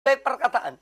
perkataan.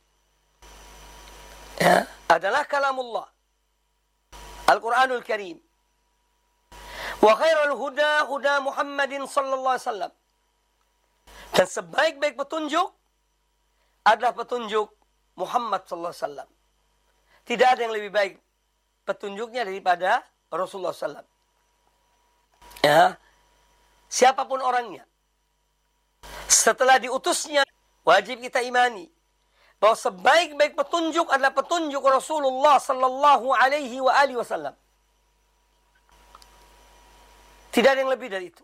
Ya, adalah kalamullah. Al-Quranul Karim. Wa khairul huda huda Muhammadin sallallahu alaihi wasallam. Dan sebaik-baik petunjuk adalah petunjuk Muhammad sallallahu alaihi wasallam. Tidak ada yang lebih baik petunjuknya daripada Rasulullah sallallahu alaihi wasallam. Ya. Siapapun orangnya, setelah diutusnya, wajib kita imani bahwa sebaik-baik petunjuk adalah petunjuk Rasulullah sallallahu alaihi wasallam. Tidak ada yang lebih dari itu.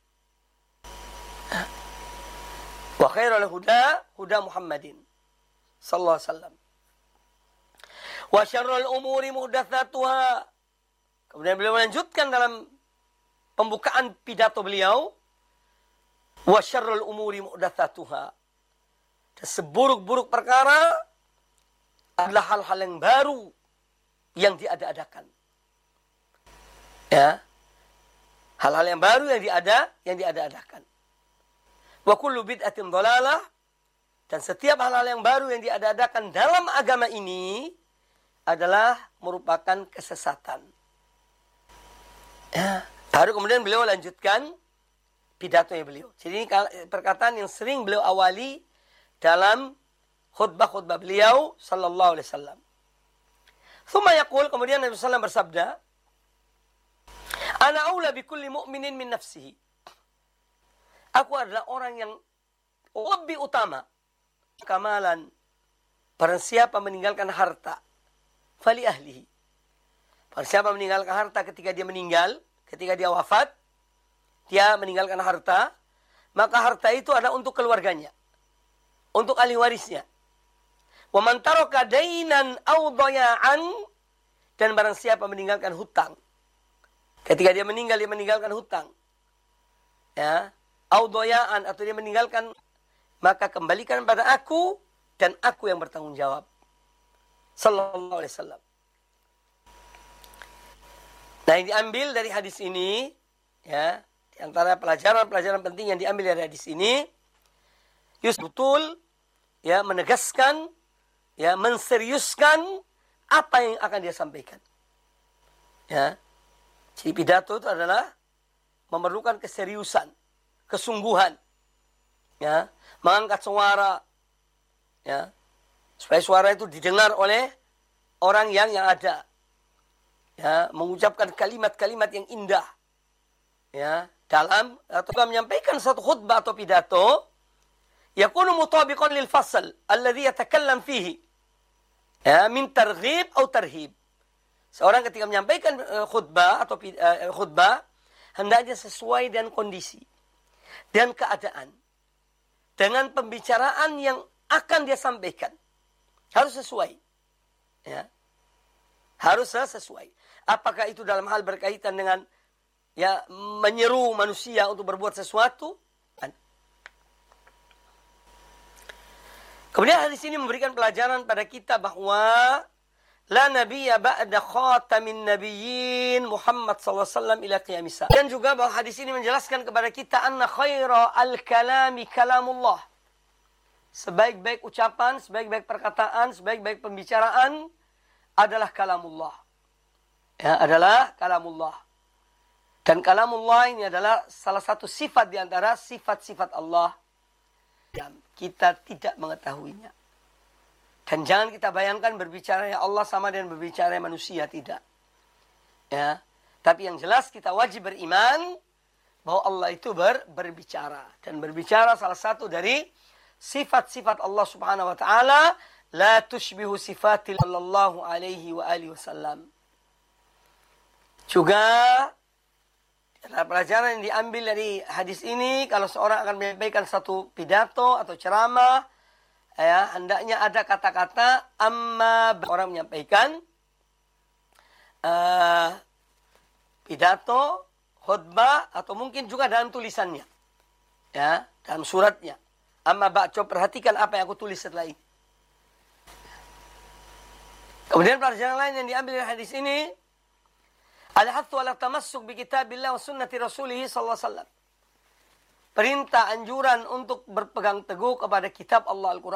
Wa khairul huda huda Muhammadin sallallahu alaihi wasallam. Wa syarrul umuri muhdatsatuha. Kemudian beliau melanjutkan dalam pembukaan pidato beliau, wa syarrul umuri muhdatsatuha. Dan seburuk-buruk perkara adalah hal-hal yang baru yang diada-adakan. Ya. Hal-hal yang baru yang diada-adakan. Wa kullu bid'atin dhalalah, dan setiap hal-hal yang baru yang diada-adakan dalam agama ini adalah merupakan kesesatan. Ya. Baru kemudian beliau lanjutkan pidatonya beliau. Jadi ini perkataan yang sering beliau awali dalam khutbah-khutbah beliau sallallahu alaihi wasallam. Tsumma yaqul, kemudian Nabi sallallahu alaihi wasallam bersabda, "Ana aula bi kulli mu'minin min nafsihi." Aku adalah orang yang lebih utama kamalan barang siapa meninggalkan harta fali ahlihi. Barang siapa meninggalkan harta ketika dia meninggal, ketika dia wafat, dia meninggalkan harta, maka harta itu adalah untuk keluarganya, untuk ahli warisnya. Wa man taraka dainan aw daya'an, dan barang siapa meninggalkan hutang, ketika dia meninggal, dia meninggalkan hutang, ya, aw daya'an, atau dia meninggalkan, maka kembalikan pada aku dan aku yang bertanggung jawab. Sallallahu alaihi wasallam. Nah, yang diambil dari hadis ini, ya, di antara pelajaran-pelajaran penting yang diambil dari hadis ini, betul, ya, menegaskan, ya, menseriuskan apa yang akan dia sampaikan. Ya. Jadi pidato itu adalah memerlukan keseriusan, kesungguhan, ya, mengangkat suara, ya, supaya suara itu didengar oleh orang yang ada. Ya, mengucapkan kalimat-kalimat yang indah, ya, dalam atau menyampaikan satu khutbah atau pidato, yakunu mutabiqan lil fasl alladhi yatakallam fihi, ya, min targhib atau tarhib. Seorang ketika menyampaikan khutbah atau khutbah, hendaknya sesuai dengan kondisi dan keadaan, dengan pembicaraan yang akan dia sampaikan. Harus sesuai, ya, harus sesuai. Apakah itu dalam hal berkaitan dengan, ya, menyeru manusia untuk berbuat sesuatu? Kemudian hadis ini memberikan pelajaran pada kita bahwa la nabiyya ba'da khatamin nabiyyin Muhammad sallallahu alaihi wasallam ila qiyamis saa'ah. Dan juga bahwa hadis ini menjelaskan kepada kita anna khaira al-kalami kalamullah. Sebaik-baik ucapan, sebaik-baik perkataan, sebaik-baik pembicaraan adalah kalamullah. Ya, adalah kalamullah. Dan kalamullah ini adalah salah satu sifat di antara sifat-sifat Allah yang kita tidak mengetahuinya. Dan jangan kita bayangkan berbicara Allah sama dengan berbicara manusia, tidak. Ya, tapi yang jelas kita wajib beriman bahwa Allah itu berbicara, dan berbicara salah satu dari sifat-sifat Allah Subhanahu wa taala, la tushbihu sifatil sallallahu alaihi wa alihi wasallam. Juga ada pelajaran yang diambil dari hadis ini, kalau seorang akan menyampaikan satu pidato atau ceramah, ya, hendaknya ada kata-kata amma. Orang menyampaikan pidato, khutbah, atau mungkin juga dalam tulisannya, ya, dalam suratnya. Amma ba'co, perhatikan apa yang aku tulis setelah ini. Kemudian pelajaran lain yang diambil dari hadis ini, al-hathu ala tamassuk bi kitabillah wa sunnati rasulih sallallahu alaihi wasallam. Perintah anjuran untuk berpegang teguh kepada kitab Allah Al-Quran